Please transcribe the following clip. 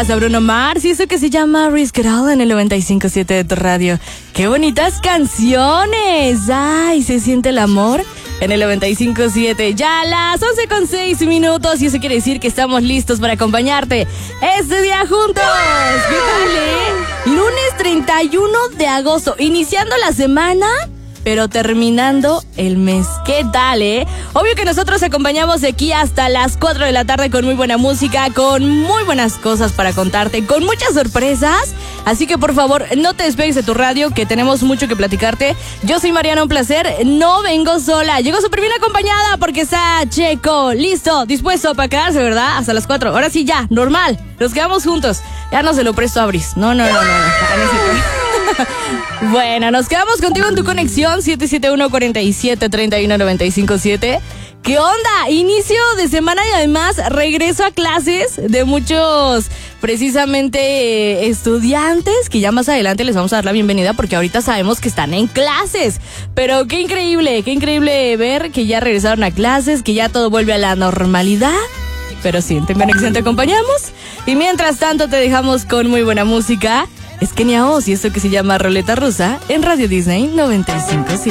escuchabas a Bruno Mars y eso que se llama Risk It All en el 95.7 de tu radio. ¡Qué bonitas canciones! ¡Ay, se siente el amor! En el 95.7, ya a las 11:06 y eso quiere decir que estamos listos para acompañarte este día juntos. ¿Qué tal, Lunes 31 de agosto, iniciando la semana, pero terminando el mes. ¿Qué tal, Obvio que nosotros acompañamos de aquí hasta las 4 de la tarde con muy buena música, con muy buenas cosas para contarte, con muchas sorpresas. Así que por favor, no te despegues de tu radio, que tenemos mucho que platicarte. Yo soy Mariana, un placer. No vengo sola. Llego súper bien acompañada porque está Checo, listo, dispuesto para quedarse, ¿verdad? Hasta las 4. Ahora sí, ya, normal. Nos quedamos juntos. Ya no se lo presto a Bris. No. Bueno, nos quedamos contigo en tu conexión 771-47-31-95-7. ¿Qué onda? Inicio de semana y además regreso a clases de muchos precisamente estudiantes que ya más adelante les vamos a dar la bienvenida porque ahorita sabemos que están en clases. Pero qué increíble ver que ya regresaron a clases, que ya todo vuelve a la normalidad. Pero sí, en conexión te acompañamos y mientras tanto te dejamos con muy buena música. Es Kenia Oz y esto que se llama Roleta Rusa en Radio Disney 95.7.